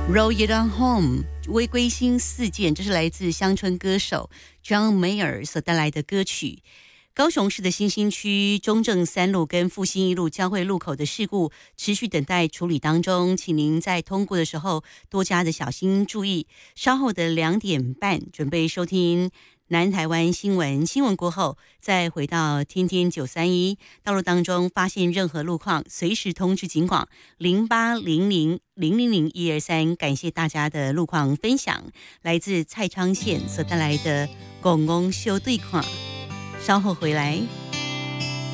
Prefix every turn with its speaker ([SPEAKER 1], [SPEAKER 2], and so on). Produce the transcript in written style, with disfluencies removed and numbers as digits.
[SPEAKER 1] Roll It On Home 微归心似箭，这是来自乡村歌手 John Mayer 所带来的歌曲。高雄市的新兴区中正3路跟复兴1路交汇路口的事故持续等待处理当中，请您在通过的时候多加的小心注意。稍后的2点半准备收听南台湾新闻，新闻过后再回到天天931。道路当中发现任何路况，随时通知警广0800000123。感谢大家的路况分享，来自蔡昌宪所带来的公共修对况。稍后回来。